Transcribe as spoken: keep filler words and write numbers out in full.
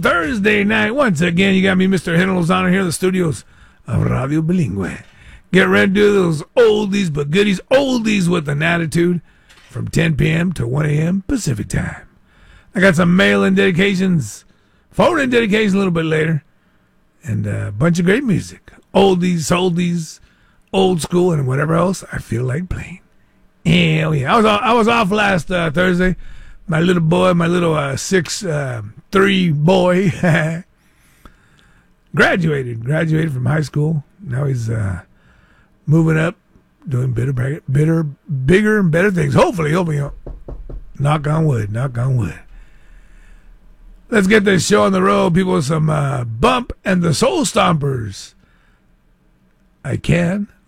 Thursday night, once again, you got me, Mister Henry Lozano, here in the studios of Radio Bilingüe. Get ready to do those oldies but goodies, oldies with an attitude, from ten p.m. to one a.m. Pacific time. I got some mail-in dedications, phone-in dedications a little bit later, and a bunch of great music. Oldies, oldies, old school, and whatever else I feel like playing. Hell yeah. I was off, I was off last uh, Thursday. My little boy, my little uh, six, uh, three boy, graduated, graduated from high school. Now he's uh, moving up, doing bitter, bitter, bigger and better things. Hopefully, hopefully, knock on wood, knock on wood. Let's get this show on the road, people, with some uh, Bump and the Soul Stompers. I can.